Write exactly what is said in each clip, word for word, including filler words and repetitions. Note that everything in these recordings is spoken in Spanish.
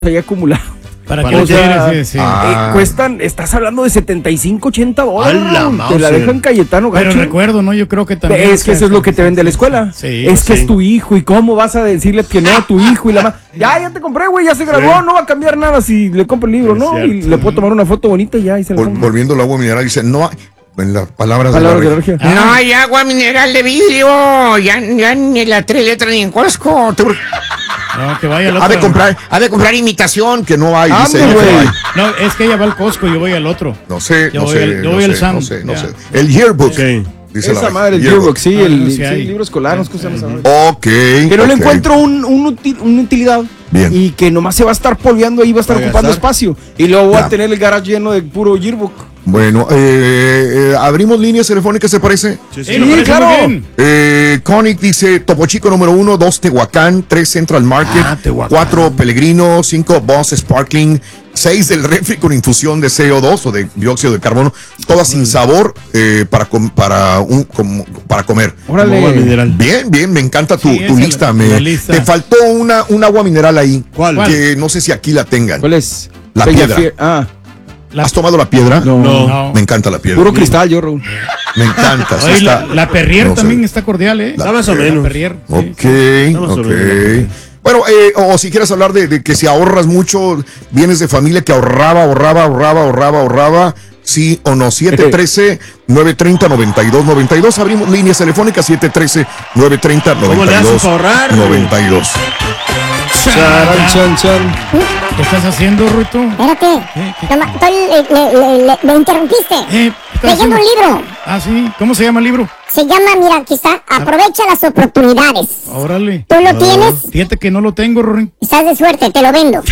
ahí acumulado. ¿Para qué? O sea, sí, sí. Ah. Eh, cuestan, estás hablando de setenta y cinco, ochenta dólares. La te la dejan Cayetano Gacho. Pero recuerdo, ¿no? Yo creo que también. Es que eso es lo que te vende la escuela. Sí, es que sí. es tu hijo. ¿Y cómo vas a decirle que no a tu hijo? Y la ma- Ya, ya te compré, güey. Ya se graduó. Sí. No va a cambiar nada si le compro el libro, es ¿no? Cierto. Y le puedo tomar una foto bonita y ya. Y se Vol- volviendo al agua mineral, dice, no hay. En las palabras, palabras de la la regia. Ah. No hay agua mineral de vidrio. Ya, ya ni la tres letras ni en Costco. Tú... No, que vaya al Ha otro. de comprar, ha de comprar imitación, que no hay, Ah, dice. no, No, hay. No, es que ella va al Costco, yo voy al otro. No sé, Yo no voy sé, al- yo no voy al sé, Sam. no sé, no Ya. sé. El yearbook. Sí. Dice Esa la madre, el yearbook. yearbook, sí, Ah, el, no, sí sí, hay. el libro escolar, nos gusta esa madre. Ok. Que no le ok. encuentro un, un util- una utilidad. Bien. Y que nomás se va a estar polveando ahí, va a estar Va a ocupando gastar. espacio. Y luego voy Ya. a tener el garage lleno de puro yearbook. Bueno, eh, eh, abrimos líneas telefónicas, ¿se parece? Sí, Sí, me parece claro. muy bien. Eh, Conic dice Topo Chico número uno, dos Tehuacán, tres Central Market, Ah, Tehuacán. cuatro Pellegrino, cinco Boss Sparkling, seis del refri con infusión de C O dos o de dióxido de carbono, todas sin sabor eh, para, com- para, un, com- para comer. Órale. Agua mineral. Bien, bien, me encanta tu, Sí, tu esa lista. la- me- la lista. Te faltó una, un agua mineral ahí. ¿Cuál? Que no sé si aquí la tengan. ¿Cuál es? La Peña piedra. Fiel- Ah, La- ¿Has tomado la piedra? no. No. Me encanta la piedra. Puro cristal, yo, Raúl. Me encanta. sí Oye, está- la, la Perrier no sé. también está cordial, ¿eh? La- Está más o la menos. La Perrier. sí. Ok, Más o ok. menos. Bueno, eh, o si quieres hablar de, de que si ahorras mucho, vienes de familia que ahorraba, ahorraba, ahorraba, ahorraba, ahorraba, sí o no. siete uno tres, nueve tres cero, nueve dos nueve dos. Abrimos líneas telefónicas siete uno tres, nueve tres cero, ¿Cómo le nueve haces dos para ahorrar? nueve dos. Charan, chan, chan. ¿Qué estás haciendo, Ruito? Espérate, ¿Qué? ¿Qué? Toma, estoy, le, le- le- me interrumpiste. Eh, ¿qué estás Leyendo un haciendo? libro. Ah, sí. ¿Cómo se llama el libro? Se llama, mira, aquí está, aprovecha las oportunidades. Órale. ¿Tú lo tienes? Fíjate que no lo tengo, Rorín. Estás de suerte, te lo vendo.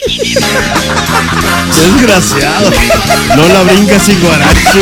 Desgraciado. No la brincas sin guarache.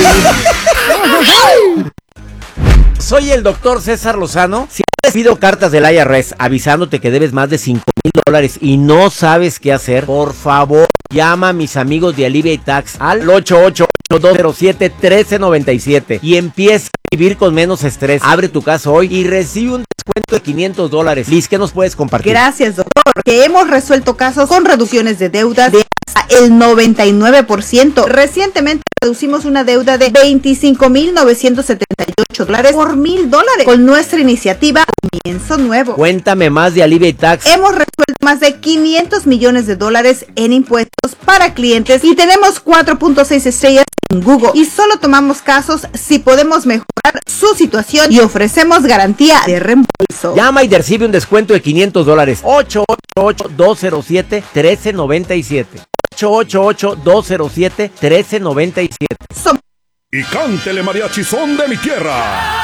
Soy el doctor César Lozano. Si has recibido cartas del I R S avisándote que debes más de cinco mil dólares y no sabes qué hacer, por favor, llama a mis amigos de Alivia y Tax al ocho ocho ocho, dos cero siete, uno tres nueve siete y empieza a vivir con menos estrés. Abre tu caso hoy y recibe un descuento de quinientos dólares. Liz, ¿qué nos puedes compartir? Gracias, doctor, que hemos resuelto casos con reducciones de deudas de hasta el noventa y nueve por ciento. Recientemente reducimos una deuda de veinticinco mil novecientos setenta y ocho dólares por mil dólares con nuestra iniciativa Comienzo Nuevo. Cuéntame más de Alivia y Tax. Hemos resuelto más de quinientos millones de dólares en impuestos para clientes y tenemos cuatro punto seis estrellas en Google. Y solo tomamos casos si podemos mejorar su situación y ofrecemos garantía de reembolso. Llama y recibe un descuento de quinientos dólares. ocho ocho ocho, dos cero siete, uno tres nueve siete. ocho ocho ocho, dos cero siete, uno tres nueve siete. Somos Y cántele mariachi son de mi tierra.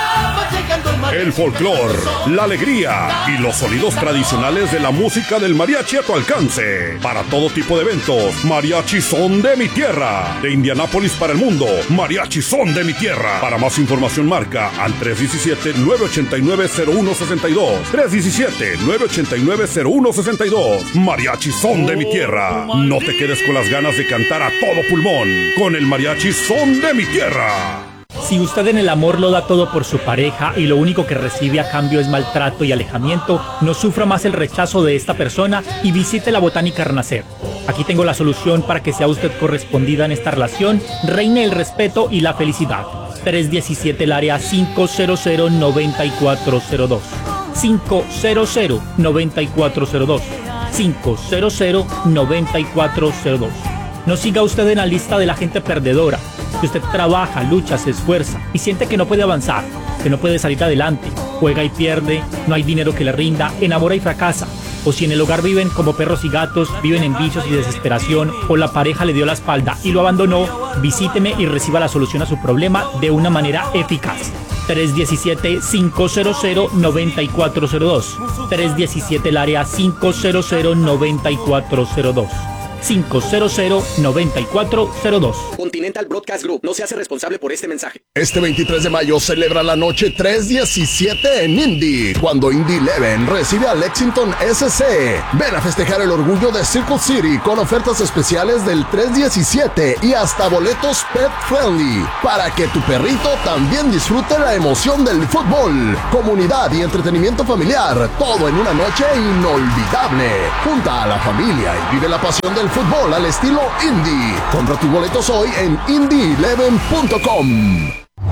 El folclor, la alegría y los sonidos tradicionales de la música del mariachi a tu alcance. Para todo tipo de eventos, mariachi son de mi tierra. De Indianápolis para el mundo, mariachi son de mi tierra. Para más información marca al tres uno siete, nueve ocho nueve, cero uno seis dos. tres uno siete, nueve ocho nueve, cero uno seis dos. Mariachi son de mi tierra. No te quedes con las ganas de cantar a todo pulmón con el mariachi son de mi tierra. Si usted en el amor lo da todo por su pareja y lo único que recibe a cambio es maltrato y alejamiento, no sufra más el rechazo de esta persona y visite la Botánica Renacer. Aquí tengo la solución para que sea usted correspondida en esta relación, reine el respeto y la felicidad. tres uno siete el área cinco cero cero, nueve cuatro cero dos. cinco cero cero, nueve cuatro cero dos. cinco cero cero, nueve cuatro cero dos. No siga usted en la lista de la gente perdedora. Si usted trabaja, lucha, se esfuerza y siente que no puede avanzar, que no puede salir adelante, juega y pierde, no hay dinero que le rinda, enamora y fracasa, o si en el hogar viven como perros y gatos, viven en vicios y desesperación, o la pareja le dio la espalda y lo abandonó, visíteme y reciba la solución a su problema de una manera eficaz. tres uno siete, cinco cero cero, nueve cuatro cero dos. tres uno siete el área cinco cero cero, nueve cuatro cero dos. cinco cero cero, nueve cuatro cero dos. Continental Broadcast Group no se hace responsable por este mensaje. Este veintitrés de mayo celebra la noche tres diecisiete en Indy, cuando Indy Eleven recibe a Lexington S C. Ven a festejar el orgullo de Circle City con ofertas especiales del tres diecisiete y hasta boletos pet friendly, para que tu perrito también disfrute la emoción del fútbol, comunidad y entretenimiento familiar, todo en una noche inolvidable. Junta a la familia y vive la pasión del fútbol al estilo Indy. Compra tus boletos hoy en indy eleven punto com.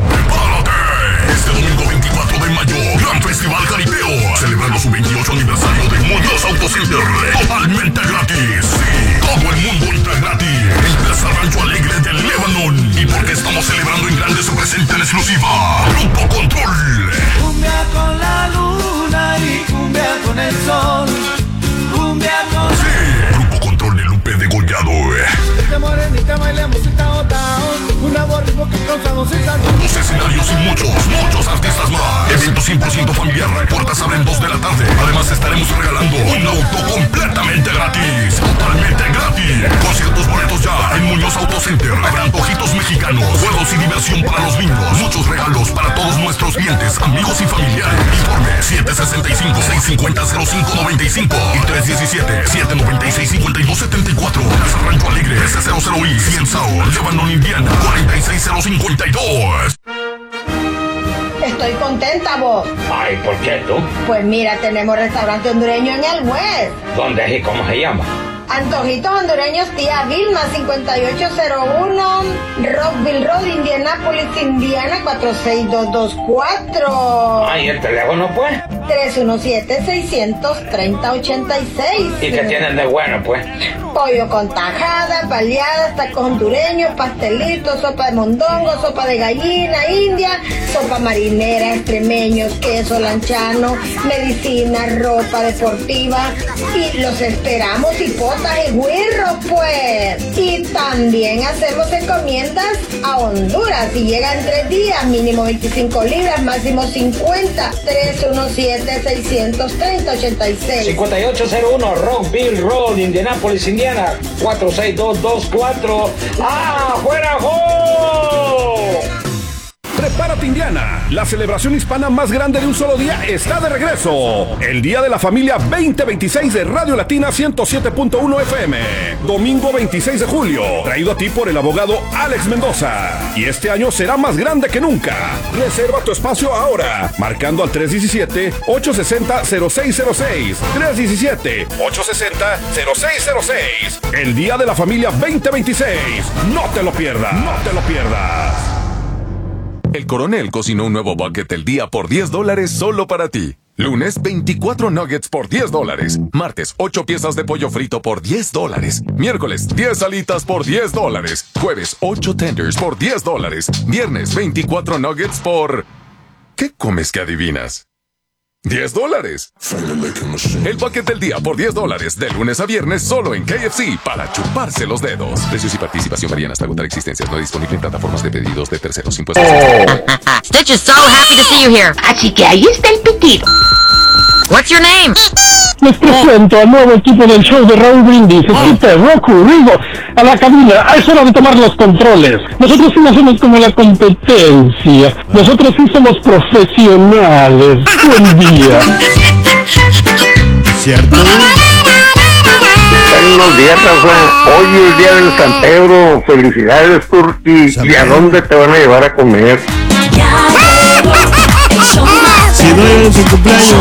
Este domingo veinticuatro de mayo, Gran Festival Caripeo, celebrando su veintiocho aniversario de Muñoz Auto Center, totalmente gratis. Sí, todo el mundo entra gratis. En Plaza Rancho Alegre del Lebanon. Y porque estamos celebrando en grande, se presenta en exclusiva Grupo Control. Cumbia con la luna y cumbia con el sol. Cumbia con... Sí, Grupo Control de Lupe Degollado. Esta morenita bailamos y tao tao. Una borrico que causamos el salto. Dos escenarios y muchos, muchos artistas más. Evento cien por ciento familiar. Puertas abren dos de la tarde. Además estaremos regalando un auto completamente gratis. Totalmente gratis. Consigue tus boletos ya en Muñoz Auto Center. Habrá antojitos mexicanos, juegos y diversión para los niños. Muchos regalos para todos nuestros clientes, amigos y familiares. Informe siete seis cinco, seis cinco cero, cero cinco nueve cinco y tres uno siete, siete nueve seis, cinco dos siete cuatro. Plaza Rancho Alegre, S cero cero I, cien South, Lebanon, Indiana, cuarenta y seis cero cincuenta y dos. Estoy contenta, vos. Ay, ¿por qué tú? Pues mira, tenemos restaurante hondureño en el West. ¿Dónde es y cómo se llama? Antojitos hondureños Tía Vilma, cincuenta y ocho cero uno, Rockville Road, Indianapolis, Indiana, cuatro seis dos dos cuatro. Ay, ¿el teléfono pues? tres uno siete, seis tres cero, ocho seis. ¿Y qué tienen de bueno pues? Pollo con tajada, baleadas, tacos hondureños, pastelitos, sopa de mondongo, sopa de gallina india, sopa marinera, extremeños, queso lanchano, medicina, ropa deportiva. Y los esperamos y y güirros, pues. Y también hacemos encomiendas a Honduras. Si llega en tres días, mínimo veinticinco libras, máximo cincuenta. tres uno siete, seis tres cero, ocho seis. cincuenta y ocho cero uno Rockville Road, Indianapolis, Indiana, cuatro seis dos dos cuatro. ¡Ah, fuera, jo! Prepárate, Indiana. La celebración hispana más grande de un solo día está de regreso. El Día de la Familia veinte veintiséis de Radio Latina ciento siete punto uno F M. Domingo veintiséis de julio. Traído a ti por el abogado Alex Mendoza. Y este año será más grande que nunca. Reserva tu espacio ahora. Marcando al tres uno siete, ocho seis cero, cero seis cero seis. tres uno siete, ocho seis cero, cero seis cero seis. El Día de la Familia veinte veintiséis. No te lo pierdas. No te lo pierdas. El Coronel cocinó un nuevo bucket del día por diez dólares solo para ti. Lunes, veinticuatro nuggets por diez dólares. Martes, ocho piezas de pollo frito por diez dólares. Miércoles, diez alitas por diez dólares. Jueves, ocho tenders por diez dólares. Viernes, veinticuatro nuggets por... ¿Qué comes que adivinas? diez dólares. El bucket del día por diez dólares. De lunes a viernes solo en K F C para chuparse los dedos. Precios y participación varían hasta agotar existencias. No disponible en plataformas de pedidos de terceros. Impuestos. Oh. Stitch is so happy to see you here. Así que ahí está el pitido. What's your name? Les presento al nuevo equipo del show de Raúl Brindis, Skipper, Roku, Rigo, a la cabina. Es hora de tomar los controles. Nosotros sí no somos como la competencia. Nosotros sí somos profesionales. Buen día. ¿Cierto? Buenos días, Rafa. Hoy es el día del San Pedro. Felicidades, Turki. ¿Y a dónde te van a llevar a comer? Si no es en su cumpleaños.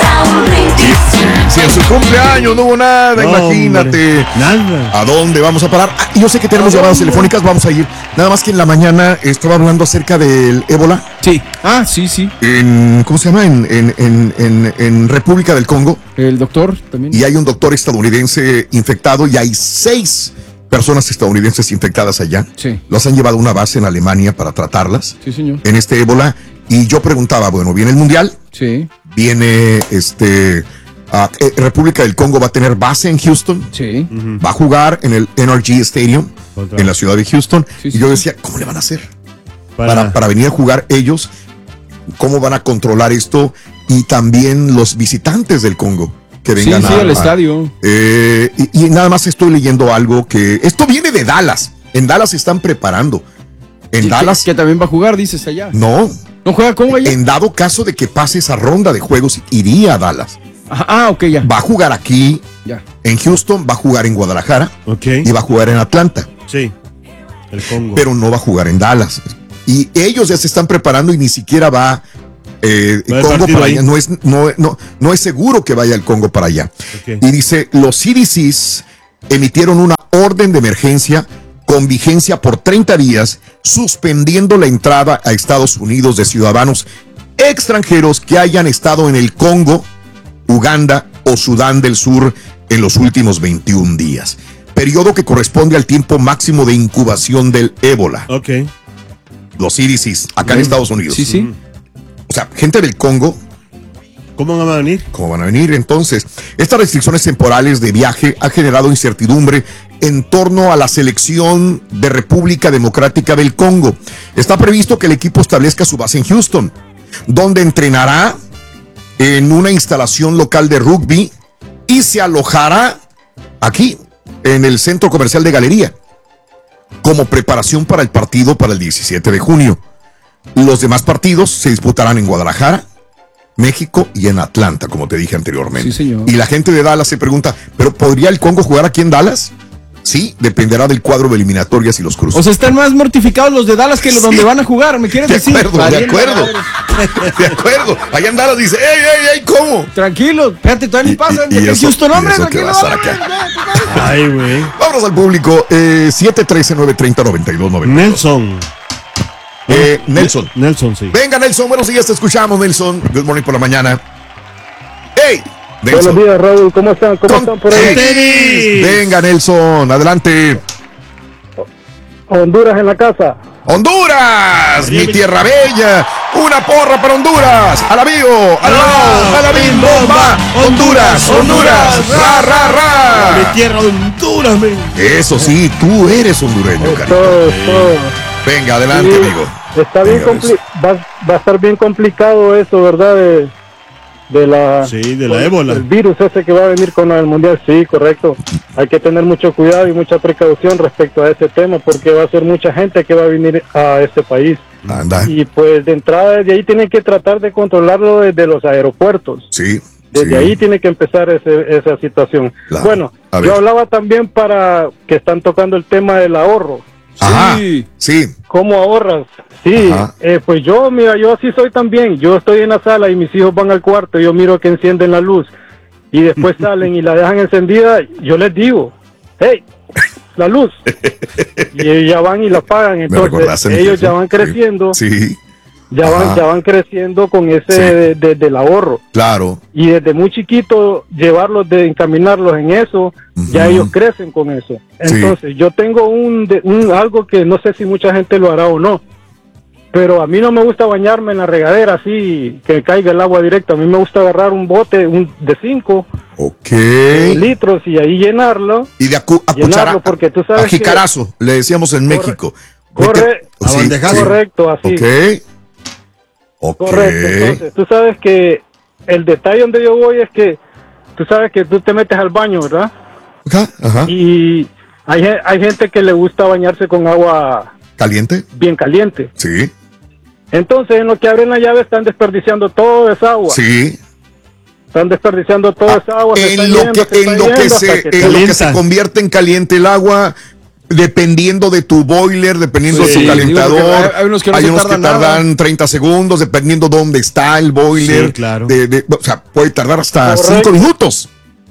Si en su cumpleaños no hubo nada, no, imagínate. Hombre, nada. ¿A dónde vamos a parar? Ah, yo sé que tenemos llamadas telefónicas, vamos a ir. Nada más que en la mañana estaba hablando acerca del ébola. Sí. Ah, sí, sí. En, ¿cómo se llama? En, en, en, en, en República del Congo. El doctor también. Y hay un doctor estadounidense infectado y hay seis personas estadounidenses infectadas allá. Sí. Los han llevado a una base en Alemania para tratarlas. Sí, señor. En este ébola. Y yo preguntaba, bueno, viene el Mundial. Sí. Viene este... Uh, eh, República del Congo va a tener base en Houston. Sí. Uh-huh. Va a jugar en el N R G Stadium Contra. en la ciudad de Houston. Sí, y sí, yo sí. decía, ¿cómo le van a hacer? Para... Para, para venir a jugar ellos. ¿Cómo van a controlar esto? Y también los visitantes del Congo. que vengan sí, sí, a- al a- estadio. Eh, y, y nada más estoy leyendo algo que esto viene de Dallas. En Dallas se están preparando. En Sí, Dallas Que, que también va a jugar, dices allá. no. ¿No juega con allá? En dado caso de que pase esa ronda de juegos, iría a Dallas. Ah, ah, ok, ya. Va a jugar aquí, Ya. en Houston, va a jugar en Guadalajara Ok. y va a jugar en Atlanta. Sí. El Congo. Pero no va a jugar en Dallas. Y ellos ya se están preparando y ni siquiera va eh, Va el Congo partido para ahí. allá. No es, no, no, no es seguro que vaya el Congo para allá. Ok. Y dice, los C D Cs emitieron una orden de emergencia con vigencia por treinta días, suspendiendo la entrada a Estados Unidos de ciudadanos extranjeros que hayan estado en el Congo, Uganda o Sudán del Sur en los últimos veintiún días. Periodo que corresponde al tiempo máximo de incubación del ébola. Ok. Los C D Cs, acá en Estados Unidos. Sí, sí. O sea, gente del Congo. ¿Cómo van a venir? ¿Cómo van a venir? Entonces, estas restricciones temporales de viaje han generado incertidumbre en torno a la selección de República Democrática del Congo. Está previsto que el equipo establezca su base en Houston, donde entrenará en una instalación local de rugby y se alojará aquí, en el centro comercial de Galería, como preparación para el partido para el diecisiete de junio. Los demás partidos se disputarán en Guadalajara, México y en Atlanta, como te dije anteriormente. Sí, señor. Y la gente de Dallas se pregunta, ¿pero podría el Congo jugar aquí en Dallas? Sí, dependerá del cuadro de eliminatorias y los cruces. O sea, están más mortificados los de Dallas que los Sí. donde van a jugar, ¿me quieres de decir? acuerdo, de Valiendo acuerdo. madre. De acuerdo. Allá en Dallas dice, ¡ey, ey, ey! ¿Cómo? Tranquilo, espérate, todavía ni pasa. y Y, eso- Houston, y hombre, eso que tranquilo. va a estar hombre, acá. ya, ya. Ay, güey. Vámonos al público. Eh, siete uno tres, nueve tres cero, nueve dos nueve dos. Nelson. Eh, Nelson. Nelson, sí. Venga, Nelson. Buenos días, te escuchamos, Nelson. Good morning por la mañana. ¡Ey! Buenos Nelson. días, Raúl. ¿Cómo están? ¿Cómo Con están por ahí? tenis. Venga, Nelson. Adelante. Honduras en la casa. Honduras, mi tierra bella. Una porra para Honduras. Alabío, alabao, alabín, bomba. Honduras, Honduras. Ra, ra, ra. Mi tierra de Honduras, men. Eso sí, tú eres hondureño, cariño. Todo, todo. Venga, adelante, Sí, amigo. Está bien Venga, compli- va, va a estar bien complicado eso, ¿verdad? De, de la Sí, de la ébola. el virus ese que va a venir con el mundial. Sí, correcto. Hay que tener mucho cuidado y mucha precaución respecto a ese tema porque va a ser mucha gente que va a venir a este país. Anda. Y pues de entrada desde ahí tienen que tratar de controlarlo desde los aeropuertos. Sí. Desde sí. ahí tiene que empezar ese- esa situación. Claro. Bueno, A ver. yo hablaba también para que están tocando el tema del ahorro. Ajá. Sí. Sí. ¿Cómo ahorras? Sí, Ajá. eh, pues yo, mira, yo así soy también. Yo estoy en la sala y mis hijos van al cuarto, yo miro que encienden la luz y después salen y la dejan encendida, yo les digo, hey, la luz. Y ellos ya van y la apagan, Me recordaste entonces a mi ellos jefe. ya van creciendo, Sí. ya van, Ajá. ya van creciendo con ese Sí. de- de- del ahorro. Claro. Y desde muy chiquito llevarlos, de encaminarlos en eso, ya Ujú. ellos crecen con eso. Sí. Entonces yo tengo un, de- un algo que no sé si mucha gente lo hará o no, pero a mí no me gusta bañarme en la regadera así que caiga el agua directa. A mí me gusta agarrar un bote un, de cinco Ok. litros y ahí llenarlo. Y de acu- a Llenarlo, cuchara, porque tú sabes a jicarazo, le decíamos en México. corre- Vete- a bandejazo. Correcto, así. Ok. Ok. Correcto. Entonces, tú sabes que el detalle donde yo voy es que tú sabes que tú te metes al baño, ¿verdad? Ajá, ajá. Y hay, ge- hay gente que le gusta bañarse con agua ¿Caliente? bien caliente. Sí. Entonces, en lo que abren la llave están desperdiciando toda esa agua. Sí. Están desperdiciando toda esa agua. se está En lo yendo, que, se está en lo que yendo se, hasta que en lo que calienta. se convierte en caliente el agua, dependiendo de tu boiler, dependiendo Sí, de tu digo, calentador. porque hay- hay unos que no se tardan nada. tardan treinta segundos, dependiendo dónde está el boiler. Sí, claro. De- de- o sea, puede tardar hasta Correcto. cinco minutos.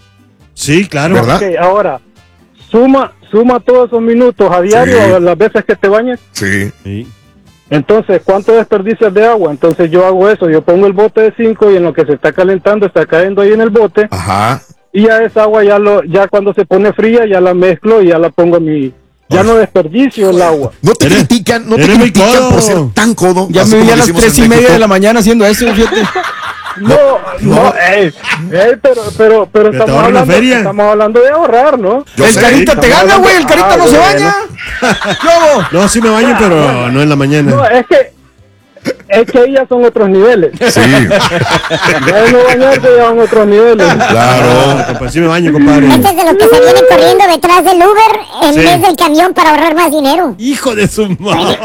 Sí, claro. ¿Verdad? Ok, ahora, suma, suma todos esos minutos a diario, Sí. a las veces que te bañes. Sí. Sí. Entonces, ¿cuánto desperdicias de agua? Entonces yo hago eso, yo pongo el bote de cinco y en lo que se está calentando está cayendo ahí en el bote Ajá. y ya esa agua ya lo, ya cuando se pone fría ya la mezclo y ya la pongo en mi, ya no desperdicio el agua. No te Eres- critican, no te eres muy critican codo. por ser tan codo. Ya así me vi como a las decimos tres en y media México. de la mañana haciendo eso, fíjate. No, no, ey, ey, pero, pero, pero te estamos ahorra una hablando, feria. estamos hablando de ahorrar, ¿no? Yo el sé. carita te Estamos gana, güey, el hablando- carita Ah, no se bueno. baña. ¿Cómo? No, sí me baño, pero no en la mañana. No, es que es que ahí ya son otros niveles. Sí. Ya de no bañarse ya son otros niveles. Claro. Pues sí me baño, compadre. Este es de los que se vienen corriendo detrás del Uber en Sí. vez del camión para ahorrar más dinero. Hijo de su madre.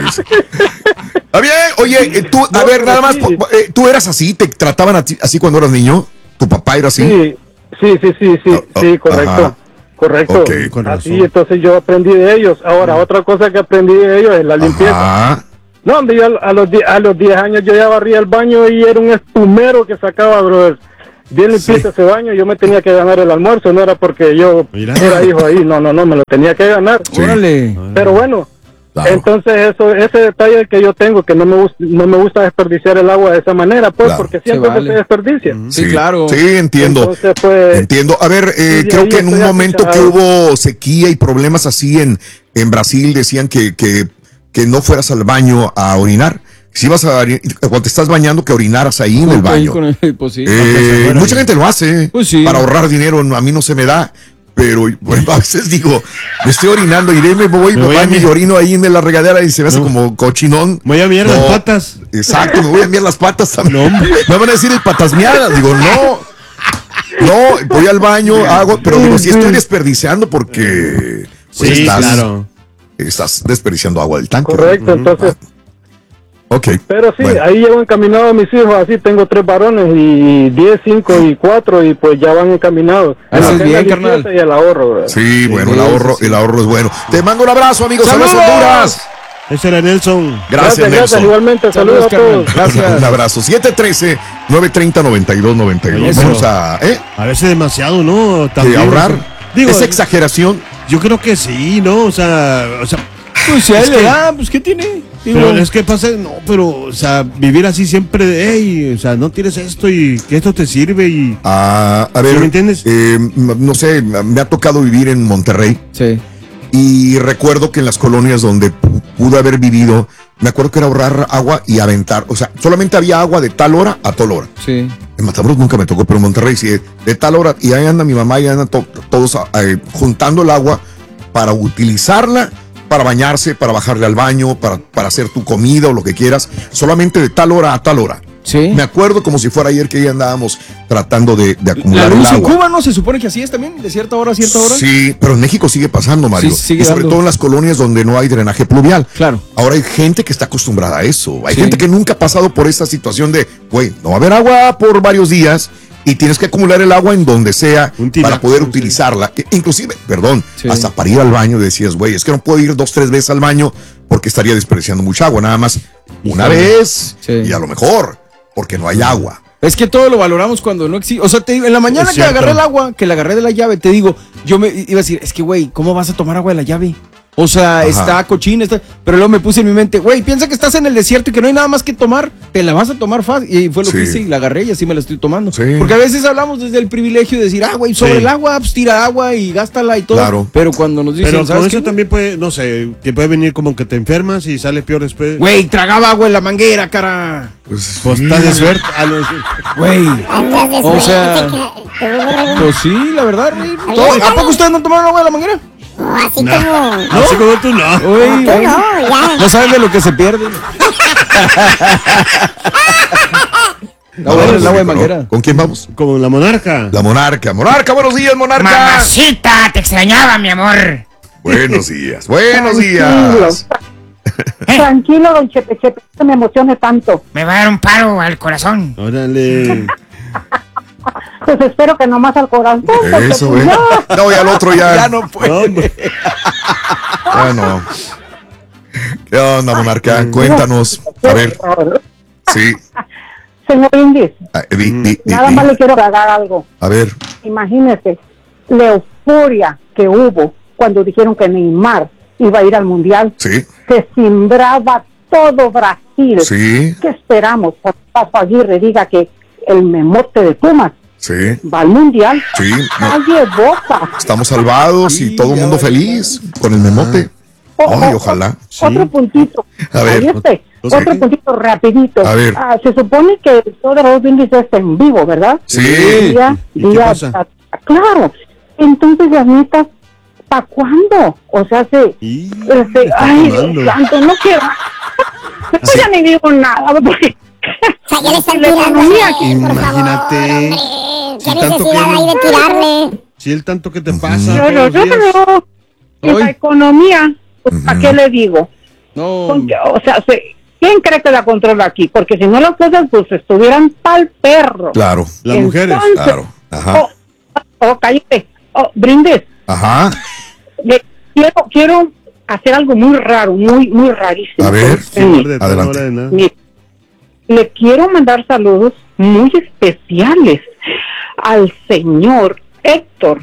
Está bien, oye, eh, tú, a No, ver, pero nada más, sí. po- eh, ¿tú eras así? ¿Te trataban a ti- así cuando eras niño? ¿Tu papá era así? Sí, sí, sí, sí, sí, Oh, oh, sí, correcto. ajá. Correcto. Ok, con Así, razón. entonces yo aprendí de ellos. Ahora, otra cosa que aprendí de ellos es la limpieza. Ajá. No, hombre, yo a los, die- a los diez años yo ya barría el baño y era un espumero que sacaba, brother. Bien limpieza ese baño, yo me tenía que ganar el almuerzo, no era porque yo Mira. era hijo ahí, no, no, no, me lo tenía que ganar. Órale. Pero bueno, Claro. entonces eso, ese detalle que yo tengo, que no me gusta, no me gusta desperdiciar el agua de esa manera, pues, Claro. porque siempre Se vale. se desperdicia. Sí, claro. Sí, entiendo. Entonces, pues, Entiendo. A ver, eh, sí, creo ahí que en un estoy momento que acostumbrado. hubo sequía y problemas así en, en Brasil, decían que, que, que no fueras al baño a orinar. Si ibas a ori- cuando te estás bañando, que orinaras ahí en el Junto ahí baño. con el- pues sí. Eh, mucha gente lo hace Pues sí. para ahorrar dinero. A mí no se me da. Pero bueno, a veces digo, me estoy orinando, iré, me voy, Me me voy a baño y miar. orino ahí en la regadera y se me hace No. como cochinón. Voy a mirar No. las patas. Exacto, me voy a mirar las patas también. Me van a decir el patas miadas. Digo, no. No, voy al baño, hago, pero digo, si estoy desperdiciando porque pues, Sí, estás, claro. estás desperdiciando agua del tanque. correcto, entonces, Ok. pero sí, Bueno. ahí llevo encaminados a mis hijos, así tengo tres varones y diez, cinco y cuatro y pues ya van encaminados. Haces A la bien, limpieza carnal. y el ahorro, ¿verdad? Sí, bueno, el Sí, ahorro, sí, sí. el ahorro es bueno. Te mando un abrazo, amigos. Saludos, ¡Saludos! Honduras. Ese era Nelson. Gracias, Gracias, gracias, Nelson. igualmente, saludos, Saludos, a todos. carnal. Gracias. Un abrazo. siete uno tres, nueve tres cero, nueve dos nueve dos. Oye, Vamos pero- a, ¿eh? A veces demasiado, ¿no? ¿De También, ahorrar? o sea, digo, ¿Es exageración? yo creo que sí, ¿no? O sea, o sea, Pues si a Es él le que- da, pues ¿qué tiene? Digo, pero es que pasa, no, pero, o sea, vivir así siempre de, hey, o sea, no tienes esto y que esto te sirve y... Ah, a ver, ¿Sí me entiendes? eh, m- no sé, me ha tocado vivir en Monterrey. sí. Y recuerdo que en las colonias donde pu- pude haber vivido, me acuerdo que era ahorrar agua y aventar. O sea, solamente había agua de tal hora a tal hora. Sí. En Matamoros nunca me tocó, pero en Monterrey sí, de tal hora. Y ahí anda mi mamá y andan to- todos eh, juntando el agua para utilizarla, para bañarse, para bajarle al baño, para, para hacer tu comida o lo que quieras. Solamente de tal hora a tal hora. Sí. Me acuerdo como si fuera ayer que ya andábamos tratando de, de La acumular el luz en agua. Cuba no se supone que así es también, de cierta hora a cierta hora. Sí, pero en México sigue pasando, Mario. Sí, sigue y sobre dando. todo en las colonias donde no hay drenaje pluvial. Claro. Ahora hay gente que está acostumbrada a eso. Hay Sí. gente que nunca ha pasado por esa situación de, güey, no va a haber agua por varios días y tienes que acumular el agua en donde sea Un tinaco, para poder sí. utilizarla. E- Inclusive, perdón, Sí. hasta para ir al baño decías, güey, es que no puedo ir dos, tres veces al baño porque estaría desperdiciando mucha agua. Nada más una Híjole. vez Sí. y a lo mejor porque no hay agua. Es que todo lo valoramos cuando no existe. O sea, te digo, en la mañana Es que cierto. agarré el agua, que la agarré de la llave, te digo, yo me iba a decir, es que, güey, ¿cómo vas a tomar agua de la llave? O sea, Ajá. está cochina, está... Pero luego me puse en mi mente, güey, piensa que estás en el desierto y que no hay nada más que tomar, te la vas a tomar fácil. Y fue lo Sí. que hice y la agarré y así me la estoy tomando. Sí. Porque a veces hablamos desde el privilegio de decir, ah, güey, sobre Sí. el agua, pues tira agua y gástala y todo. Claro. Pero cuando nos dicen, Pero con ¿sabes eso qué? también puede, no sé, que puede venir como que te enfermas y sale peor después. Güey, tragaba agua en la manguera, cara. Pues, Pues sí. estás de suerte. Ah, no, sí. Güey. Andas de O suerte, sea, ca- Pues sí, la verdad, güey. Ay, ¿Todo- ay, ¿A poco ustedes no tomaron agua de la manguera? No, así No. como... Así como tú no. Uy, Tú no, ya. no saben de lo que se pierde. Está No, bueno no, el agua de sí, ¿no? manguera. ¿Con quién vamos? Como la monarca. La monarca. Monarca, buenos días, monarca. Mamacita, te extrañaba, mi amor. Buenos días, buenos días. Tranquilo, don Chepe Chepe, no me emocione tanto. Me va a dar un paro al corazón. Órale. Pues espero que nomás al corazón. porque, Eso, pues, güey. ya. No, y al otro ya. Ya no puede. No, hombre. Ya no. ¿Qué onda, monarca? Cuéntanos. A ver, sí. Señor Indis, Ah, di- di- di- nada di. más le quiero agregar algo. A ver, Imagínese la euforia que hubo cuando dijeron que Neymar iba a ir al Mundial. sí, Se cimbraba todo Brasil. sí, ¿Qué esperamos? Cuando Paso Aguirre diga que el memote de Pumas sí, va al Mundial. sí. no, Calle boca. estamos salvados y todo el mundo feliz con el memote. O- Ay, o- ojalá. Otro puntito. A ver. Ahí este, Sí. otro puntito rapidito. A ver. Ah, se supone que el show de Raúl Brindis es en vivo, ¿verdad? Sí. Día, ¿Y qué día- pasa? ah, claro. Entonces, las netas, ¿para cuándo? O sea, se... Y este, está ay, tomando. Dios santo, no quiero... Yo ya ni digo nada, porque... O sea, ya le están la tirando economía a él, aquí. por favor, Imagínate. hombre. Si ¿Qué tanto necesidad que- hay de tirarle? Si el tanto que te pasa. No, todos no, los no, días. no. Y la economía, pues, ¿a qué le digo? No. Con que- O sea, se- ¿quién cree que la controla aquí? Porque si no las cosas, pues, estuvieran pa'l perro. Claro. Las mujeres. Entonces- Claro. Ajá. Oh, oh, cállate. Oh, Brindis. Ajá. Le- quiero, quiero hacer algo muy raro, muy, muy rarísimo. A ver, Sí. adelante. Mire, le quiero mandar saludos muy especiales al señor Héctor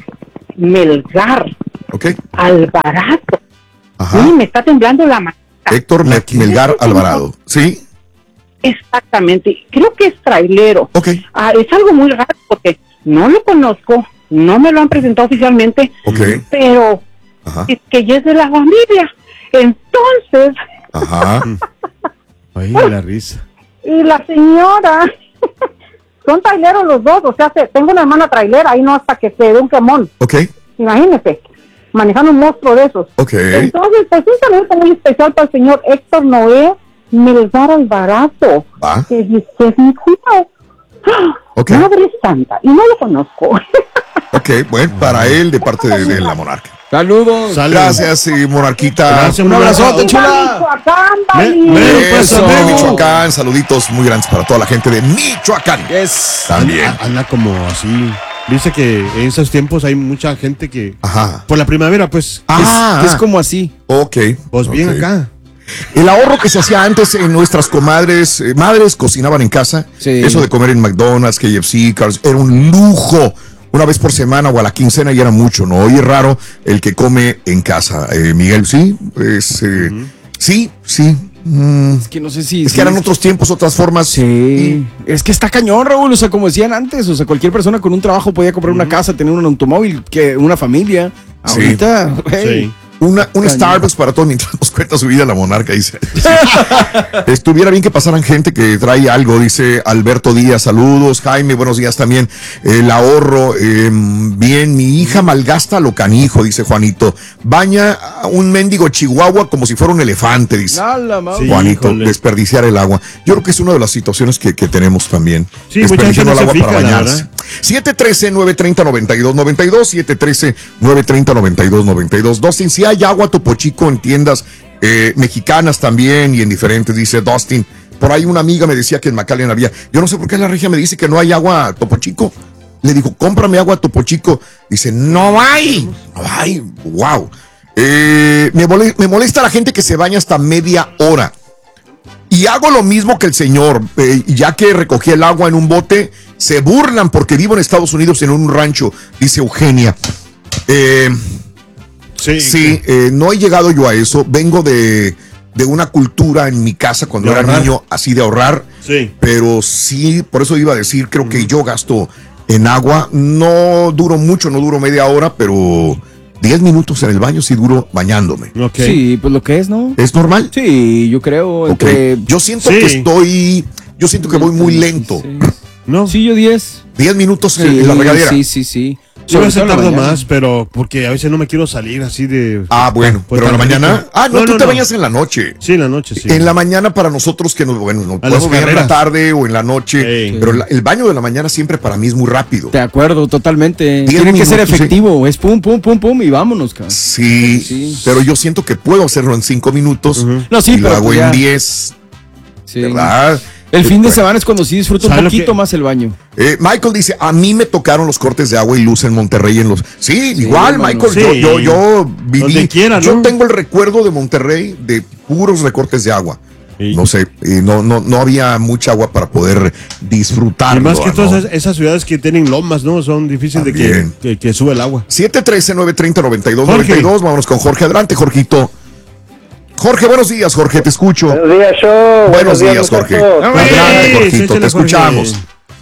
Melgar Ok. Alvarado. Ajá. Sí, me está temblando la mano. Héctor Me- Melgar Alvarado. ¿Sí? Exactamente. Creo que es trailero. Ok. Ah, es algo muy raro porque no lo conozco, no me lo han presentado oficialmente, Ok. pero Ajá. es que ya es de la familia. Entonces, Ajá. Ay, la risa. y la señora, son traileros los dos, o sea, se- tengo una hermana trailera, ahí no hasta que se dé un quemón, Ok. imagínese, manejando un monstruo de esos. Ok. Entonces, pues un saludo muy especial para el señor Héctor Noé Melgar Alvarado, Va. que, es- que es mi cuñado. ¡Ah! Ok. Madre santa, y no lo conozco. Ok, bueno, para él de parte de, de la monarca. Saludos. Gracias, eh, monarquita. Gracias, Un abrazote, monarca. chula. Michoacán, Bali. Me- me- pues, Eso, amigo. Michoacán, saluditos muy grandes para toda la gente de Michoacán. Yes. También. Anda, anda como así. Dice que en esos tiempos hay mucha gente que. Ajá. Por la primavera, pues. Ah, Es, es como así. ok. Pues bien ok. acá. El ahorro que se hacía antes en nuestras comadres, eh, madres cocinaban en casa. Sí. Eso de comer en McDonald's, K F C, Carl's, era un lujo. Una vez por semana o a la quincena y era mucho, ¿no? Hoy es raro el que come en casa. Eh, Miguel, sí, pues, eh, sí, sí. mm, Es que no sé si. es si- que eran otros tiempos, otras formas. Sí. Es que está cañón, Raúl. O sea, como decían antes, o sea, cualquier persona con un trabajo podía comprar una casa, tener un automóvil, que una familia. Sí. Ahorita, güey. Sí. Una, un Cañón. Starbucks para todos mientras nos cuenta su vida la monarca, dice. Sí. Estuviera bien que pasaran gente que trae algo, dice Alberto Díaz, saludos. Jaime, buenos días también. El ahorro, eh, bien, mi hija malgasta lo canijo, dice Juanito. Baña a un mendigo chihuahua como si fuera un elefante, dice A la madre. Sí, Juanito. híjole. Desperdiciar el agua. Yo creo que es una de las situaciones que, que tenemos también. Sí, mucha gente Desperdiciando no el se agua para fija, la bañarse. verdad. siete uno tres, nueve tres cero, nueve dos nueve dos, siete uno tres, nueve tres cero, nueve dos nueve dos. Dustin, si hay agua Topo Chico en tiendas eh, mexicanas también y en diferentes, dice Dustin. Por ahí una amiga me decía que en McAllen había. Yo no sé por qué la regia me dice que no hay agua Topo Chico. Le digo, cómprame agua Topo Chico. Dice, no hay. No hay. Wow. Eh, me, mole- me molesta la gente que se baña hasta media hora. Y hago lo mismo que el señor, eh, ya que recogí el agua en un bote, se burlan porque vivo en Estados Unidos en un rancho, dice Eugenia. Eh, Sí. sí, eh, no he llegado yo a eso, vengo de, de una cultura en mi casa cuando De era ahorrar. niño, así de ahorrar, Sí. pero sí, por eso iba a decir, creo que yo gasto en agua, no duro mucho, no duro media hora, pero diez minutos en el baño sí duro bañándome. Ok. Sí, pues lo que es, ¿no? ¿Es normal? Sí, yo creo. Ok. Entre... Yo siento Sí. que estoy, yo siento que voy muy lento. No. Sí, yo diez. diez minutos en, Sí, en la regadera. sí, sí, sí. Yo a veces Sobre todo en la tardo mañana. más, pero porque a veces no me quiero salir así de. Ah, bueno, pues, pero en la tan mañana. rico. Ah, no, tú te bañas en la noche. Sí, en la noche, sí. En la mañana para nosotros que nos, bueno, nos A podemos las bañar en la carreras. tarde o en la noche, Sí. pero la- el baño de la mañana siempre para mí es muy rápido. De acuerdo, totalmente. Diez Tiene que ser minutos, sí. efectivo. Es pum, pum, pum, pum y vámonos, cabrón. Sí, Sí. pero yo siento que puedo hacerlo en cinco minutos No, sí, y lo pero hago pues en ya. diez, Sí. ¿verdad? El fin de Eh, semana es cuando sí disfruto un ¿Sabe lo poquito que- más el baño. Eh, Michael dice, a mí me tocaron los cortes de agua y luz en Monterrey en los... Sí, igual, hermano. Michael, yo, Sí. yo, yo viví... Donde quiera, Yo ¿no? tengo el recuerdo de Monterrey de puros recortes de agua. Sí. No sé, eh, no, no, no había mucha agua para poder disfrutar. Y más que todas esas, esas ciudades que tienen lomas, ¿no? Son difíciles de que, También. que, que sube el agua. siete uno tres, nueve tres cero, nueve dos Jorge. nueve dos. Vámonos con Jorge. Adelante, Jorgito. Jorge, buenos días, Jorge, te escucho. Buenos días, show. Buenos días, Jorge. muchachos. Adelante, Sí, Jorgito, échale, te escuchamos.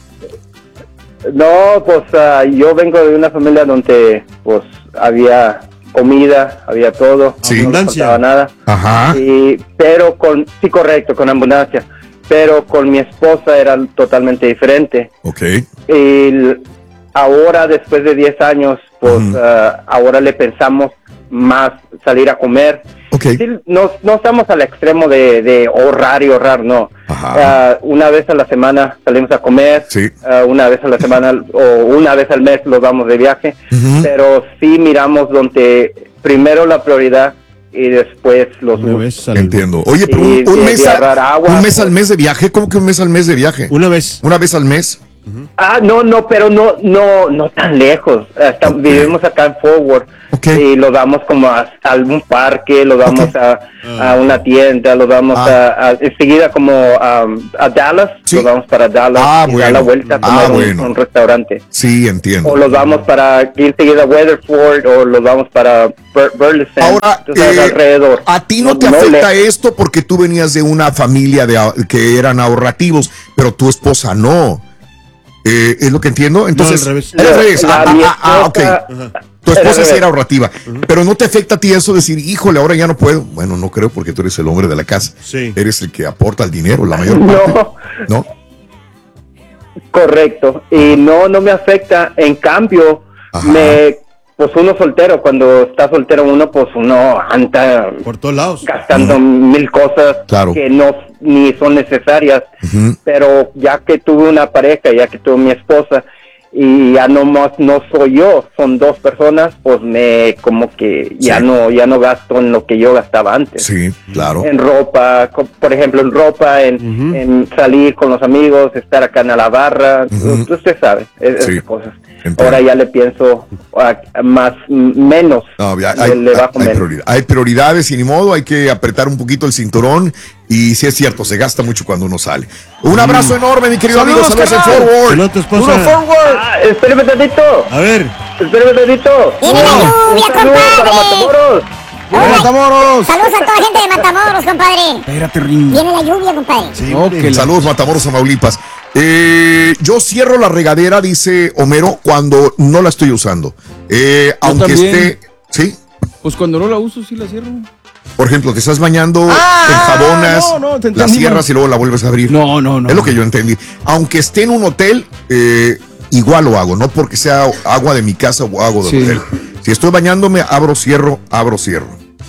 No, pues ah, yo vengo de una familia donde pues había comida, había todo, Sí. no nos Abundancia. faltaba nada. Ajá. Y, pero con, sí, correcto, con abundancia. Pero con mi esposa era totalmente diferente. Ok. Y l- ahora, después de diez años, pues Ujú. ah, ahora le pensamos más salir a comer. Okay. Sí, no, no estamos al extremo de, de ahorrar y ahorrar, no. Uh, una vez a la semana salimos a comer, sí. uh, una vez a la semana o una vez al mes nos vamos de viaje, uh-huh. pero sí miramos donde primero la prioridad y después los gustos. Entiendo. Oye, pero un, un, mes a, agua, un mes al mes de viaje, ¿cómo que un mes al mes de viaje? Una vez. Una vez al mes. Uh-huh. Ah, no, no, pero no, no, no tan lejos. Hasta okay. Vivimos acá en Forward. Okay. Y lo damos como a, a algún parque, lo damos okay. a, a una tienda, lo damos ah. a, a enseguida como a, a Dallas, sí. Lo damos para Dallas ah, y bueno. dar la vuelta a tomar ah, un, bueno. un restaurante. Sí, entiendo. O los damos para ir enseguida a Weatherford o los damos para Bur- Burleson. Ahora, entonces, eh, alrededor. a ti no, no te no afecta le... esto porque tú venías de una familia de que eran ahorrativos, pero tu esposa no. Eh, es lo que entiendo. Entonces, no, al revés. Es al revés. Ah, ah, ah, ok. Uh-huh. Tu esposa sí era ahorrativa, uh-huh. pero no te afecta a ti eso de decir, híjole, ahora ya no puedo. Bueno, no creo porque tú eres el hombre de la casa. Sí. Eres el que aporta el dinero, la mayor parte. No. ¿No? Correcto. Y no, no me afecta. En cambio, Ajá. me, pues uno soltero, cuando está soltero uno, pues uno anda por todos lados gastando uh-huh. mil cosas claro. que no ni son necesarias. Uh-huh. Pero ya que tuve una pareja, ya que tuve mi esposa, y ya no más no soy yo, son dos personas, pues me como que ya sí. no ya no gasto en lo que yo gastaba antes. Sí, claro. En ropa, por ejemplo, en ropa, en, uh-huh. en salir con los amigos, estar acá en la barra, uh-huh. usted sabe, es, sí. esas cosas. Entiendo. Ahora ya le pienso a, a más, menos. No, ya, hay, le bajo hay, hay, prioridad. hay prioridades y ni modo, hay que apretar un poquito el cinturón. Y sí es cierto, se gasta mucho cuando uno sale. Un abrazo mm. enorme, mi querido amigo. Saludos en Forward. Saludos a tu esposa. Uno Forward. Ah, espérame tantito. A ver. Espérame tantito. Viene la lluvia, compadre. Para Matamoros. Hola. Matamoros. Saludos a toda la gente de Matamoros, compadre. Espérate, Rin. Viene la lluvia, compadre. Sí, okay. Saludos, Matamoros, Tamaulipas. Eh, yo cierro la regadera, dice Homero, cuando no la estoy usando. Eh, aunque también. esté. ¿Sí? Pues cuando no la uso, sí la cierro. Por ejemplo, te estás bañando, ah, te enjabonas, no, no, te la cierras y luego la vuelves a abrir. No, no, no. Es lo que yo entendí. Aunque esté en un hotel, eh, igual lo hago, no porque sea agua de mi casa o agua de sí. hotel. Si estoy bañándome, abro, cierro, abro, cierro.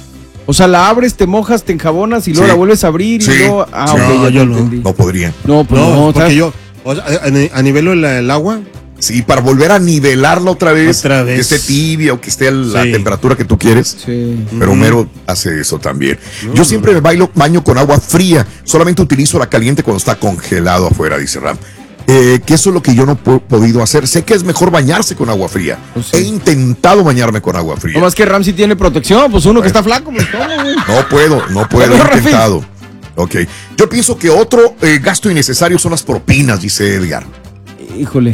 O sea, la abres, te mojas, te enjabonas y luego sí. la vuelves a abrir sí. y luego... Ah, sí. ok, no, ya yo no entendí. No podría. No, pues no, no porque yo, o sea, a, a nivel del agua... Sí, para volver a nivelarla otra vez, otra vez. que esté tibia o que esté a la sí. temperatura que tú quieres. Sí. Pero Homero uh-huh. hace eso también. No, Yo siempre no. me bailo, baño con agua fría. Solamente utilizo la caliente cuando está congelado afuera, dice Ram. Eh, que eso es lo que yo no he podido hacer. Sé que es mejor bañarse con agua fría. Pues sí. He intentado bañarme con agua fría. No más que Ram sí tiene protección, pues uno bueno. que está flaco, pues ¿cómo, güey? No puedo, no puedo, he intentado. Ok. Yo pienso que otro eh, gasto innecesario son las propinas, dice Edgar. Híjole.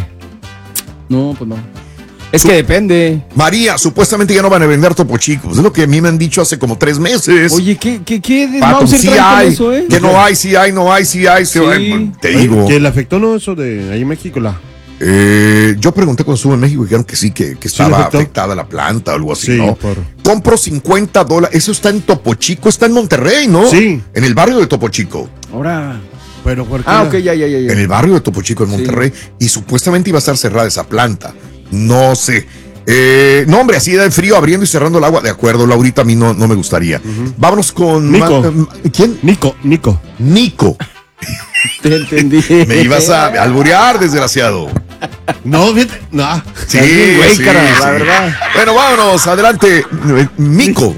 No, pues no. Es Su- que depende. María, supuestamente ya no van a vender Topo Chico. Es lo que a mí me han dicho hace como tres meses. Oye, ¿qué, qué, qué Pato, sí hay, eso, eh? Que no hay, sí hay, no hay, sí hay. Sí. Hay, te digo. ¿Que le afectó no eso de ahí en México? La... Eh, yo pregunté cuando estuve en México y dijeron que sí, que, que estaba sí, afectada la planta o algo así, sí, ¿no? Por... Compro cincuenta dólares. Eso está en Topo Chico, está en Monterrey, ¿no? Sí. En el barrio de Topo Chico. Ahora... Pero ¿por qué? Ah, ok, ya, ya, ya, ya. En el barrio de Topo Chico, en Monterrey. Sí. Y supuestamente iba a estar cerrada esa planta. No sé. Eh, no, hombre, así da el frío abriendo y cerrando el agua. De acuerdo, Laurita, a mí no, no me gustaría. Uh-huh. Vámonos con... Nico. Ma- ¿Quién? Nico, Nico. Nico. Te entendí. Me ibas a alburear, desgraciado. No, vete. No. Sí, güey, sí, cara, sí. la verdad. Bueno, vámonos, adelante. Nico.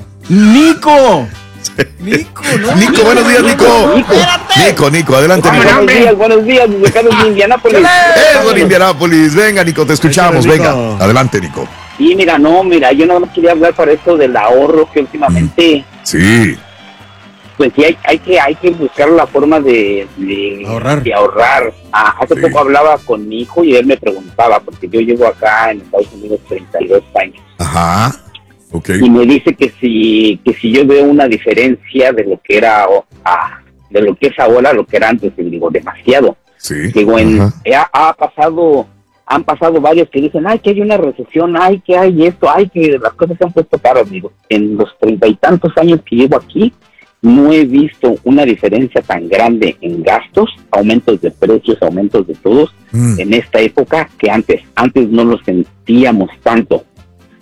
Nico. Nico, ¿no? Nico, buenos días, Nico. Nico, Nico, Nico, adelante, Nico. Buenos días, buenos días, desde acá desde Indianápolis. Eso en Indianápolis. Venga, Nico, te escuchamos. Venga, adelante, Nico. Sí, mira, no, mira, yo no quería hablar para eso del ahorro que últimamente... Sí. Pues sí, hay, hay que hay que buscar la forma de, de ahorrar. De ahorrar. Ah, hace Sí. poco hablaba con mi hijo y él me preguntaba, porque yo llevo acá en Estados Unidos treinta y dos años. Ajá. Ok. Y me dice que si que si yo veo una diferencia de lo que era ah, de lo que es ahora, lo que era antes, y digo, demasiado. Sí. Digo, en, Ajá. ha, ha pasado, han pasado varios que dicen, ay, que hay una recesión, ay, que hay esto, ay, que las cosas se han puesto caras. Digo, en los treinta y tantos años que llevo aquí, no he visto una diferencia tan grande en gastos, aumentos de precios, aumentos de todos, Mm. en esta época que antes. Antes no lo sentíamos tanto.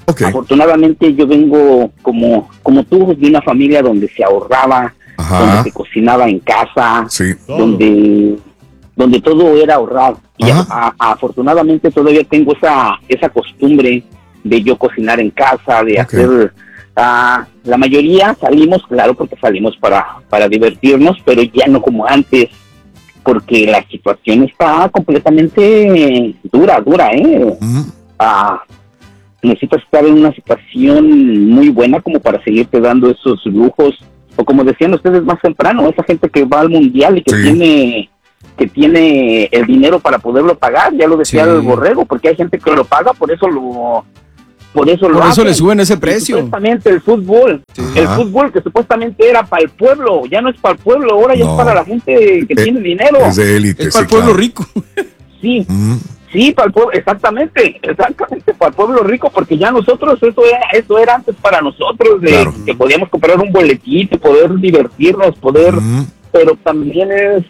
Okay. Afortunadamente yo vengo como, como tú, de una familia donde se ahorraba, Ajá. donde se cocinaba en casa, sí. donde, donde todo era ahorrar. Y a, a, afortunadamente todavía tengo esa, esa costumbre de yo cocinar en casa, de okay. hacer... Uh, la mayoría salimos, claro, porque salimos para, para divertirnos, pero ya no como antes, porque la situación está completamente dura, dura, ¿eh? Uh-huh. Uh, necesitas estar en una situación muy buena como para seguirte dando esos lujos, o como decían ustedes más temprano, esa gente que va al mundial y que sí. tiene que tiene el dinero para poderlo pagar, ya lo decía sí. el Borrego, porque hay gente que lo paga, por eso lo por eso lo por eso hacen. le suben ese precio. Y supuestamente el fútbol, sí. el fútbol que supuestamente era para el pueblo, ya no es para el pueblo, ahora no. ya es para la gente que eh, tiene dinero. Es de élite, es para sí, el pueblo claro. rico. Sí. Mm. Sí, para el pueblo, exactamente, exactamente, para el pueblo rico, porque ya nosotros, eso era, eso era antes para nosotros, de claro. que podíamos comprar un boletito, poder divertirnos, poder, mm. pero también es,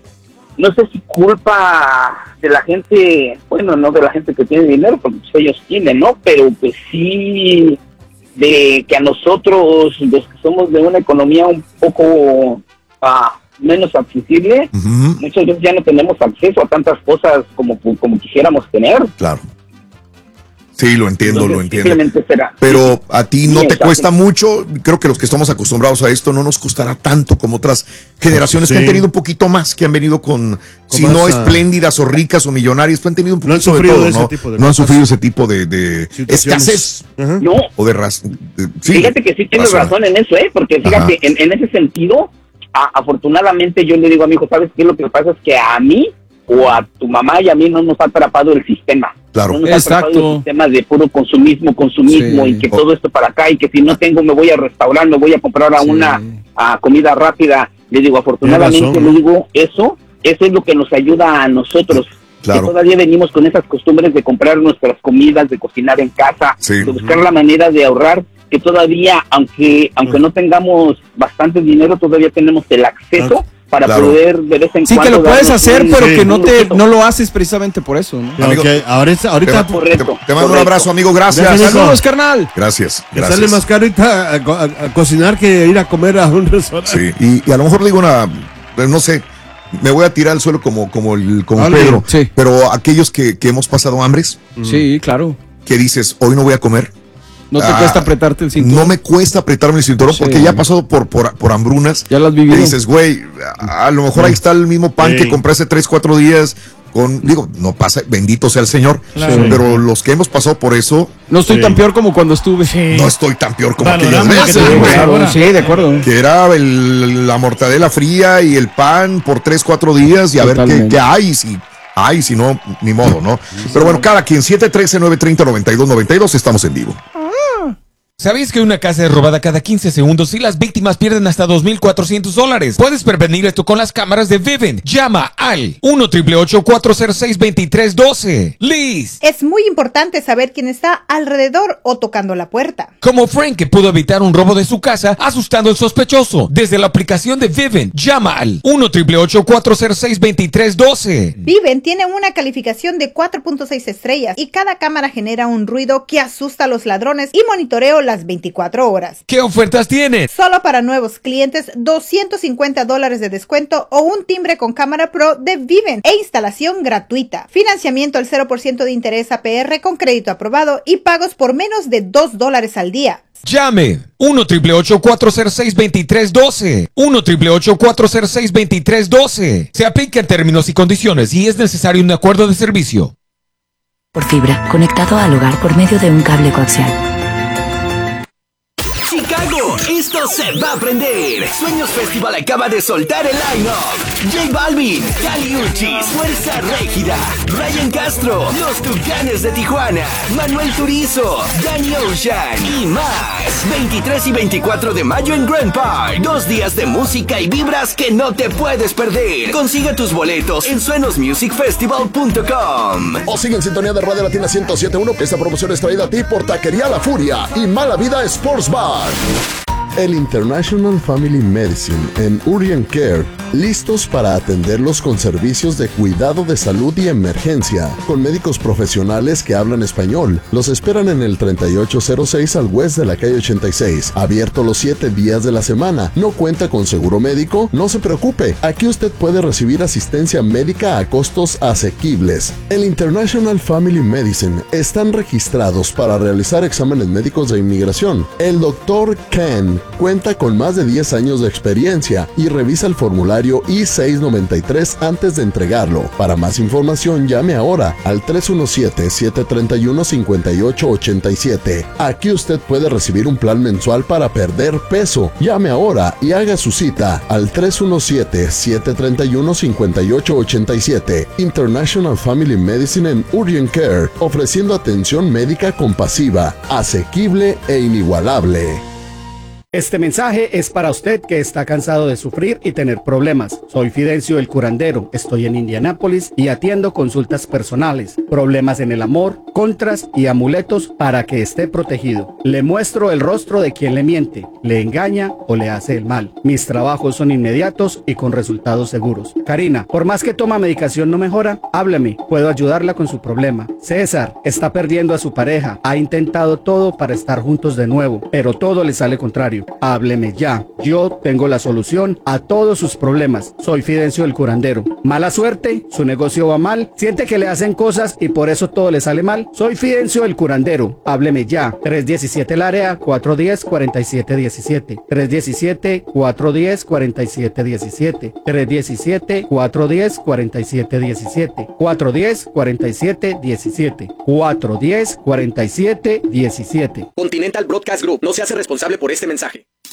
no sé si culpa de la gente, bueno, no de la gente que tiene dinero, porque pues ellos tienen, ¿no? Pero pues sí, de que a nosotros, los que somos de una economía un poco... Uh, menos accesible, uh-huh. muchas veces ya no tenemos acceso a tantas cosas como, como quisiéramos tener. Claro. Sí, lo entiendo, Entonces, lo entiendo. Simplemente será. Pero a ti no sí, te exacto. cuesta mucho. Creo que los que estamos acostumbrados a esto no nos costará tanto como otras generaciones sí. que han tenido un poquito más, que han venido con, si no a... espléndidas o ricas o millonarias, pero han tenido un poquito no de todo, ese ¿no? tipo de no han cosas. sufrido ese tipo de, de escasez. Uh-huh. No. O de ras... sí, fíjate que sí tienes razón. razón en eso, ¿eh? Porque fíjate, en, en ese sentido, a, afortunadamente yo le digo a mi hijo, ¿sabes qué? Lo que pasa es que a mí o a tu mamá y a mí no nos ha atrapado el sistema. Claro. No nos Exacto. ha atrapado el sistema de puro consumismo, consumismo sí. y que oh. todo esto para acá y que si no tengo me voy a restaurar, me voy a comprar a sí. una a comida rápida. Le digo, afortunadamente le digo eso, eso es lo que nos ayuda a nosotros. Claro. Que todavía venimos con esas costumbres de comprar nuestras comidas, de cocinar en casa, sí. de buscar la manera de ahorrar, que todavía, aunque aunque no tengamos bastante dinero, todavía tenemos el acceso para claro. poder de vez en sí, cuando... Sí, que lo puedes hacer, un, pero sí. que no te no lo haces precisamente por eso, ¿no? Amigo, okay. ahorita, ahorita te, te, te mando correcto. un abrazo, amigo, gracias. gracias Saludos, carnal. Gracias, que gracias. sale más caro ahorita a, a, a cocinar que ir a comer a un restaurante. Sí, y, y a lo mejor digo una, no sé, me voy a tirar al suelo como, como, el, como vale. Pedro, sí. pero aquellos que, que hemos pasado hambres. Sí, claro. Que dices, hoy no voy a comer. No te ah, cuesta apretarte el cinturón. No me cuesta apretarme el cinturón sí. porque ya he pasado por, por, por hambrunas. Ya las vivido. Y dices, güey, a, a lo mejor sí. ahí está el mismo pan sí. que compré hace tres, cuatro días. Con, digo, no pasa, bendito sea el Señor. Claro. Pero los que hemos pasado por eso. No estoy sí. tan peor como cuando estuve. Sí. No estoy tan peor como Valoramos aquellas veces. Sí, claro, sí, de acuerdo. Que era el, la mortadela fría y el pan por tres, cuatro días y a Totalmente. ver qué, qué hay. Si hay, si no, ni modo, ¿no? Pero bueno, cada quien, siete uno tres, nueve tres cero, nueve dos nueve dos, estamos en vivo. ¿Sabías que una casa es robada cada quince segundos y las víctimas pierden hasta dos mil cuatrocientos dólares? Puedes prevenir esto con las cámaras de Vivint. Llama al uno, ocho ocho ocho, cuatro cero seis, dos tres uno dos. Liz. Es muy importante saber quién está alrededor o tocando la puerta. Como Frank, que pudo evitar un robo de su casa asustando al sospechoso. Desde la aplicación de Vivint, llama al uno, ocho ocho ocho, cuatro cero seis, dos tres uno dos. Vivint tiene una calificación de cuatro punto seis estrellas y cada cámara genera un ruido que asusta a los ladrones y monitoreo las veinticuatro horas. ¿Qué ofertas tienes? Solo para nuevos clientes, doscientos cincuenta dólares de descuento o un timbre con cámara pro de Vivint e instalación gratuita. Financiamiento al cero por ciento de interés A P R con crédito aprobado y pagos por menos de dos dólares al día. Llame uno, ocho ocho ocho, cuatro cero seis, dos tres uno dos. uno, ocho ocho ocho, cuatro cero seis, dos tres uno dos. Se aplica en términos y condiciones y es necesario un acuerdo de servicio. Por fibra, conectado al hogar por medio de un cable coaxial. Chicago, esto se va a prender. Sueños Festival acaba de soltar el line-up. J Balvin, Kali Uchis, Fuerza Régida, Ryan Castro, Los Tucanes de Tijuana, Manuel Turizo, Danny Ocean y más. veintitrés y veinticuatro de mayo en Grand Park. Dos días de música y vibras que no te puedes perder. Consigue tus boletos en suenos music festival punto com. O sigue en sintonía de Radio Latina ciento siete punto uno. Esta promoción es traída a ti por Taquería La Furia y Mala Vida Sports Bar. el International Family Medicine en Urgent Care, listos para atenderlos con servicios de cuidado de salud y emergencia, con médicos profesionales que hablan español. Los esperan en el treinta y ocho cero seis al West de la calle ochenta y seis, abierto los siete días de la semana. ¿No cuenta con seguro médico? No se preocupe, aquí usted puede recibir asistencia médica a costos asequibles. El International Family Medicine están registrados para realizar exámenes médicos de inmigración. El doctor Ken cuenta con más de diez años de experiencia y revisa el formulario I seiscientos noventa y tres antes de entregarlo. Para más información llame ahora al tres uno siete, siete tres uno, cinco ocho ocho siete. Aquí usted puede recibir un plan mensual para perder peso. Llame ahora y haga su cita al tres uno siete, siete tres uno, cinco ocho ocho siete. International Family Medicine en Urgent Care, ofreciendo atención médica compasiva, asequible e inigualable. Este mensaje es para usted que está cansado de sufrir y tener problemas. Soy Fidencio el curandero, estoy en Indianápolis y atiendo consultas personales, problemas en el amor, contras y amuletos para que esté protegido. Le muestro el rostro de quien le miente, le engaña o le hace el mal. Mis trabajos son inmediatos y con resultados seguros. Karina, por más que toma medicación no mejora, háblame, puedo ayudarla con su problema. César, está perdiendo a su pareja, ha intentado todo para estar juntos de nuevo, pero todo le sale contrario. Hábleme ya, yo tengo la solución a todos sus problemas. Soy Fidencio el curandero. Mala suerte, su negocio va mal, siente que le hacen cosas y por eso todo le sale mal. Soy Fidencio el curandero. Hábleme ya. tres diecisiete el área, cuatro diez, cuarenta y siete diecisiete. tres diecisiete, cuatro diez, cuarenta y siete diecisiete. tres diecisiete, cuatro diez, cuarenta y siete diecisiete. cuatro diez, cuarenta y siete diecisiete. cuatro diez, cuarenta y siete diecisiete. Continental Broadcast Group no se hace responsable por este mensaje.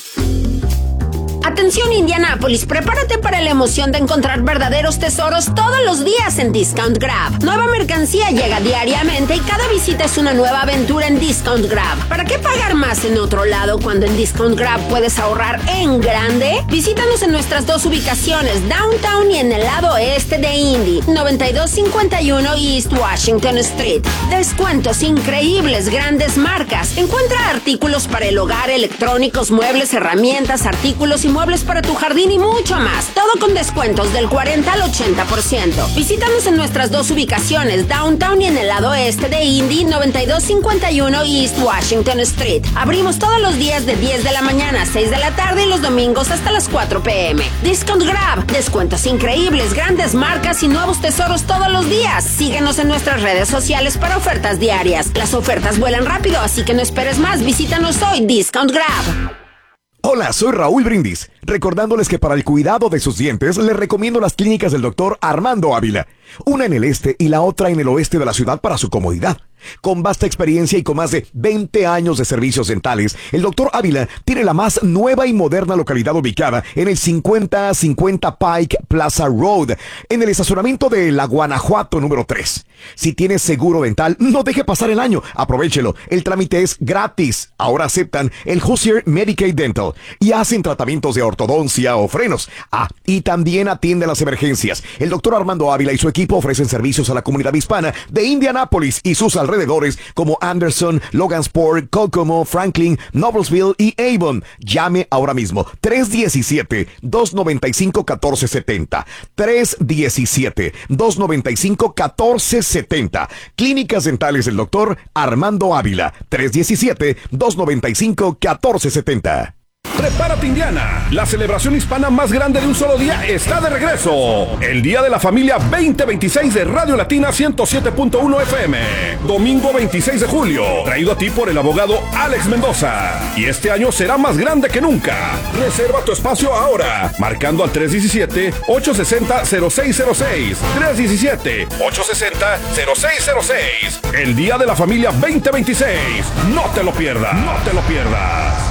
Atención Indianápolis, prepárate para la emoción de encontrar verdaderos tesoros todos los días en Discount Grab. Nueva mercancía llega diariamente y cada visita es una nueva aventura en Discount Grab. ¿Para qué pagar más en otro lado cuando en Discount Grab puedes ahorrar en grande? Visítanos en nuestras dos ubicaciones, Downtown y en el lado oeste de Indy, noventa y dos cincuenta y uno East Washington Street. Descuentos increíbles, grandes marcas. Encuentra artículos para el hogar, electrónicos, muebles, herramientas, artículos y muebles para tu jardín y mucho más. Todo con descuentos del cuarenta al ochenta por ciento. Visítanos en nuestras dos ubicaciones, Downtown y en el lado este de Indy, noventa y dos cincuenta y uno East Washington Street. Abrimos todos los días de diez de la mañana a seis de la tarde y los domingos hasta las cuatro p m Discount Grab, descuentos increíbles, grandes marcas y nuevos tesoros todos los días. Síguenos en nuestras redes sociales para ofertas diarias. Las ofertas vuelan rápido, así que no esperes más. Visítanos hoy, Discount Grab. Hola, soy Raúl Brindis, recordándoles que para el cuidado de sus dientes les recomiendo las clínicas del doctor Armando Ávila, una en el este y la otra en el oeste de la ciudad para su comodidad. Con vasta experiencia y con más de veinte años de servicios dentales, el doctor Ávila tiene la más nueva y moderna localidad ubicada en el cincuenta cincuenta Pike Plaza Road, en el estacionamiento de la Guanajuato número tres. Si tiene seguro dental, no deje pasar el año, aprovéchelo, el trámite es gratis. Ahora aceptan el Hoosier Medicaid Dental y hacen tratamientos de ortodoncia o frenos. Ah, y también atienden las emergencias. El doctor Armando Ávila y su equipo ofrecen servicios a la comunidad hispana de Indianápolis y sus alrededores como Anderson, Logansport, Kokomo, Franklin, Noblesville y Avon. Llame ahora mismo tres diecisiete, dos noventa y cinco, catorce setenta. tres diecisiete, dos noventa y cinco, catorce setenta. Clínicas dentales del doctor Armando Ávila. tres diecisiete, dos noventa y cinco, catorce setenta. Prepárate Indiana, la celebración hispana más grande de un solo día está de regreso. El Día de la Familia veinte veintiséis de Radio Latina ciento siete punto uno F M. Domingo veintiséis de julio, traído a ti por el abogado Alex Mendoza. Y este año será más grande que nunca. Reserva tu espacio ahora, marcando al tres diecisiete, ocho sesenta, cero seis cero seis. tres diecisiete, ocho sesenta, cero seis cero seis. El Día de la Familia veinte veintiséis. No te lo pierdas, no te lo pierdas.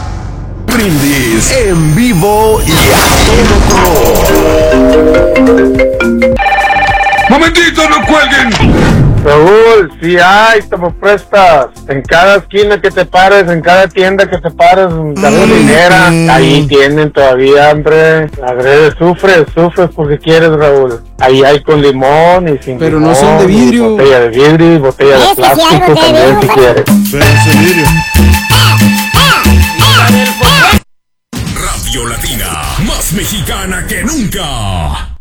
Brindis en vivo y a todo color. ¡Momentito, no cuelguen! Raúl, sí hay, te me prestas. En cada esquina que te pares, en cada tienda que te pares, gasolinera, mm. ahí tienen todavía, hombre. Agrede, sufres, sufres porque quieres, Raúl. Ahí hay con limón y sin Pero limón. no son de vidrio. Botella de vidrio y botella de plástico también si quieres. Pero es de vidrio. latina, más mexicana que nunca.